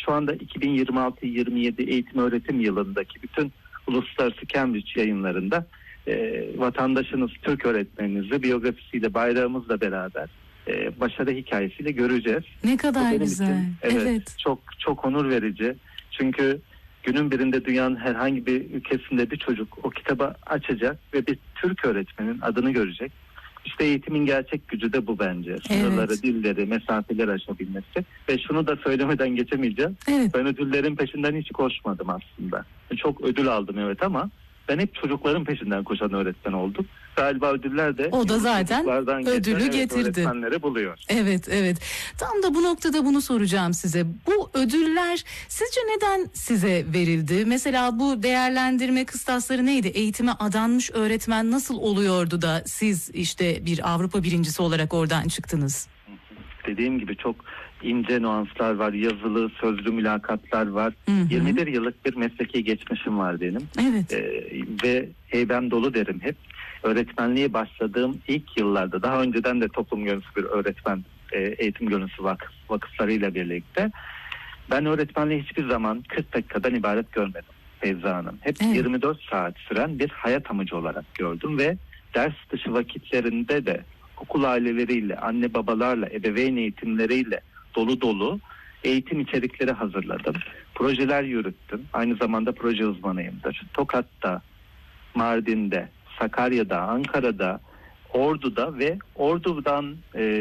şu anda 2026-27 eğitim öğretim yılındaki bütün uluslararası Cambridge yayınlarında vatandaşınız Türk öğretmeninizi biyografisiyle, bayrağımızla beraber başarı hikayesiyle göreceğiz. Ne kadar güzel. Için, evet. Çok çok onur verici. Çünkü günün birinde dünyanın herhangi bir ülkesinde bir çocuk o kitabı açacak ve bir Türk öğretmenin adını görecek. İşte eğitimin gerçek gücü de bu bence. Sınırları, dilleri, mesafeleri aşabilmesi. Ve şunu da söylemeden geçemeyeceğim. Evet. Ben ödüllerin peşinden hiç koşmadım aslında. Çok ödül aldım evet, ama ben hep çocukların peşinden koşan öğretmen oldum. Galiba ödüller de o da zaten ödülü getirdi. Öğretmenleri buluyor. Evet. Tam da bu noktada bunu soracağım size. Bu ödüller sizce neden size verildi? Mesela bu değerlendirme kıstasları neydi? Eğitime adanmış öğretmen nasıl oluyordu da siz işte bir Avrupa birincisi olarak oradan çıktınız? Dediğim gibi çok ince nüanslar var. Yazılı, sözlü mülakatlar var. 21 yıllık bir mesleki geçmişim var benim. Evet. Ve heybem dolu derim hep. Öğretmenliğe başladığım ilk yıllarda, daha önceden de toplum gönüllüsü bir öğretmen, eğitim gönüllüsü vakıflarıyla birlikte ben öğretmenliği hiçbir zaman 40 dakikadan ibaret görmedim Feyza Hanım. Hep 24 saat süren bir hayat amacı olarak gördüm ve ders dışı vakitlerinde de okul aileleriyle, anne babalarla, ebeveyn eğitimleriyle dolu eğitim içerikleri hazırladım. Projeler yürüttüm. Aynı zamanda proje uzmanıyımdır. Tokat'ta, Mardin'de, Sakarya'da, Ankara'da, Ordu'da ve Ordu'dan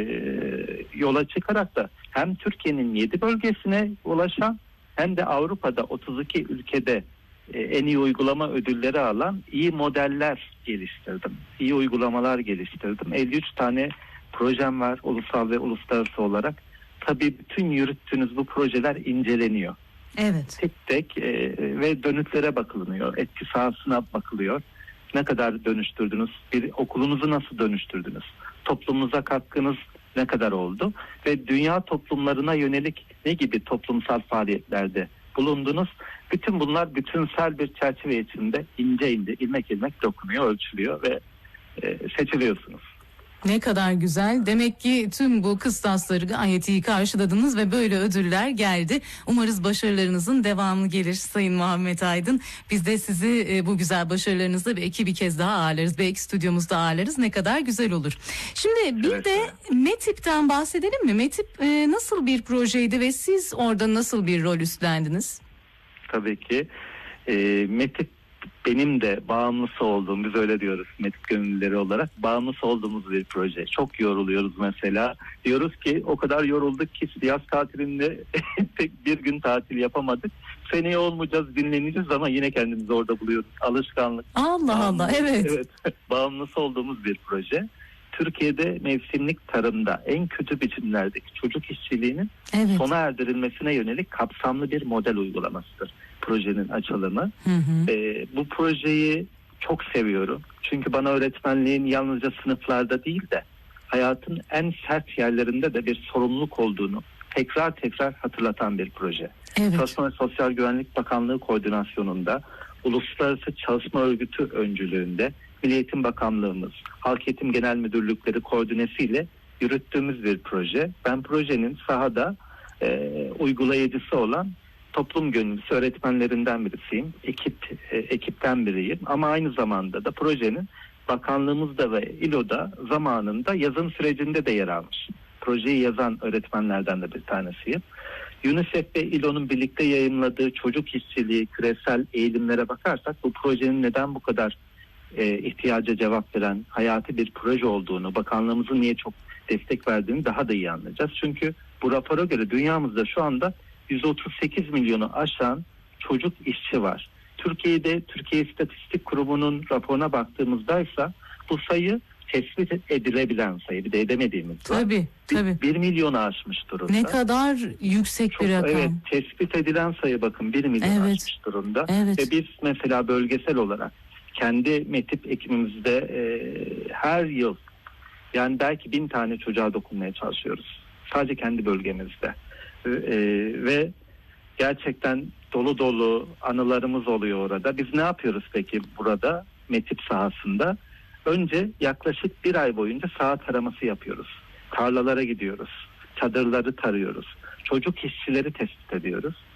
yola çıkarak da hem Türkiye'nin 7 bölgesine ulaşan hem de Avrupa'da 32 ülkede en iyi uygulama ödülleri alan iyi modeller geliştirdim. İyi uygulamalar geliştirdim. 53 tane projem var ulusal ve uluslararası olarak. Tabii bütün yürüttüğünüz bu projeler inceleniyor. Evet. Tek ve dönütlere bakılıyor. Etki sahasına bakılıyor. Ne kadar dönüştürdünüz? Bir okulunuzu nasıl dönüştürdünüz? Toplumunuza katkınız ne kadar oldu? Ve dünya toplumlarına yönelik ne gibi toplumsal faaliyetlerde bulundunuz? Bütün bunlar bütünsel bir çerçeve içinde ince ilmek dokunuyor, ölçülüyor ve seçiliyorsunuz. Ne kadar güzel. Demek ki tüm bu kıstasları gayet iyi karşıladınız ve böyle ödüller geldi. Umarız başarılarınızın devamı gelir Sayın Muhammed Aydın. Biz de sizi bu güzel başarılarınızla belki bir kez daha ağırlarız. Belki stüdyomuzda ağırlarız. Ne kadar güzel olur. Şimdi bir de METİP'ten bahsedelim mi? METİP nasıl bir projeydi ve siz orada nasıl bir rol üstlendiniz? Tabii ki. METİP benim de bağımlısı olduğum, biz öyle diyoruz METİP gönüllüleri olarak, bağımlısı olduğumuz bir proje. Çok yoruluyoruz mesela. Diyoruz ki o kadar yorulduk ki yaz tatilinde tek bir gün tatil yapamadık. Seneye olmayacağız, dinleneceğiz ama yine kendimizi orada buluyoruz. Alışkanlık. Allah evet. Bağımlısı olduğumuz bir proje. Türkiye'de mevsimlik tarımda en kötü biçimlerdeki çocuk işçiliğinin sona erdirilmesine yönelik kapsamlı bir model uygulamasıdır projenin açılımı. Bu projeyi çok seviyorum. Çünkü bana öğretmenliğin yalnızca sınıflarda değil de hayatın en sert yerlerinde de bir sorumluluk olduğunu tekrar hatırlatan bir proje. Çalışma ve Sosyal Güvenlik Bakanlığı koordinasyonunda, Uluslararası Çalışma Örgütü öncülüğünde, Milli Eğitim Bakanlığımız, Halk Eğitim Genel Müdürlükleri koordinesiyle yürüttüğümüz bir proje. Ben projenin sahada uygulayıcısı olan toplum gönüllüsü öğretmenlerinden birisiyim. Ekipten biriyim. Ama aynı zamanda da projenin bakanlığımızda ve İLO'da zamanında yazım sürecinde de yer almış. Projeyi yazan öğretmenlerden de bir tanesiyim. UNICEF ve İLO'nun birlikte yayımladığı çocuk işçiliği, küresel eğilimlere bakarsak bu projenin neden bu kadar ihtiyaca cevap veren hayati bir proje olduğunu, bakanlığımızın niye çok destek verdiğini daha da iyi anlayacağız. Çünkü bu rapora göre dünyamızda şu anda 138 milyonu aşan çocuk işçi var. Türkiye İstatistik Kurumu'nun raporuna baktığımızda ise bu sayı tespit edilebilen sayı, bir de edemediğimiz var. Tabii. 1 milyonu aşmış durumda. Ne kadar yüksek bir rakam. Evet, tespit edilen sayı bakın 1 milyon aşmış durumda. Ve biz mesela bölgesel olarak kendi METİP ekibimizde her yıl yani belki 1000 tane çocuğa dokunmaya çalışıyoruz. Sadece kendi bölgemizde. Ve gerçekten dolu anılarımız oluyor orada. Biz ne yapıyoruz peki burada METİP sahasında? Önce yaklaşık 1 ay boyunca saha taraması yapıyoruz. Tarlalara gidiyoruz. Çadırları tarıyoruz. Çocuk işçileri tespit ediyoruz.